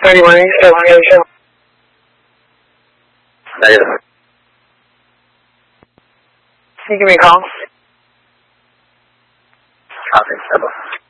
31 7. Negative. Can you give me a call? Copy.